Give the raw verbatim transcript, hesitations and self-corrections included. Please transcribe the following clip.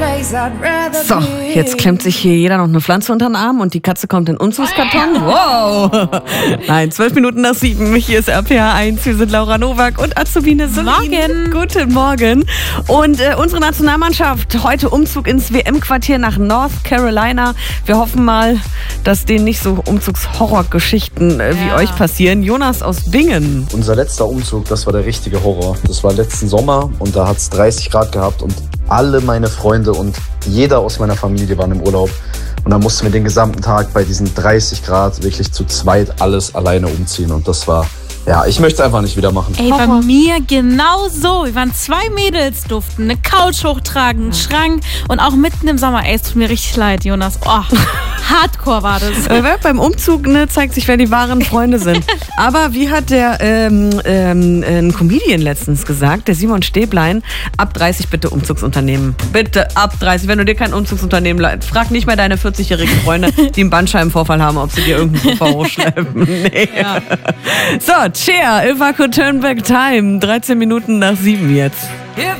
So, jetzt klemmt sich hier jeder noch eine Pflanze unter den Arm und die Katze kommt in den Umzugskarton. Wow! Nein, zwölf Minuten nach sieben. Hier ist R P H eins. Wir sind Laura Nowak und Azubine Solin. Morgen. Guten Morgen. Und äh, unsere Nationalmannschaft, heute Umzug ins W M-Quartier nach North Carolina. Wir hoffen mal, dass denen nicht so Umzugshorrorgeschichten äh, wie Ja. euch passieren. Jonas aus Bingen. Unser letzter Umzug, das war der richtige Horror. Das war letzten Sommer und da hat es dreißig Grad gehabt und alle meine Freunde und jeder aus meiner Familie waren im Urlaub. Und dann mussten wir den gesamten Tag bei diesen dreißig Grad wirklich zu zweit alles alleine umziehen. Und das war, ja, ich möchte es einfach nicht wieder machen. Ey, bei mir genau so. Wir waren zwei Mädels, durften eine Couch hochtragen, einen Schrank und auch mitten im Sommer. Ey, es tut mir richtig leid, Jonas. Oh, Hardcore war das. Äh, beim Umzug ne, zeigt sich, wer die wahren Freunde sind. Aber wie hat der ähm, ähm, ein Comedian letztens gesagt, der Simon Stäblein, ab dreißig bitte Umzugsunternehmen. Bitte ab dreißig. Wenn du dir kein Umzugsunternehmen leitest, frag nicht mehr deine vierzigjährigen Freunde, die einen Bandscheibenvorfall haben, ob sie dir irgendeinen Sofa hochschleppen. Nee. Ja. So, Cher, If I Could Turn Back Time. dreizehn Minuten nach sieben jetzt. If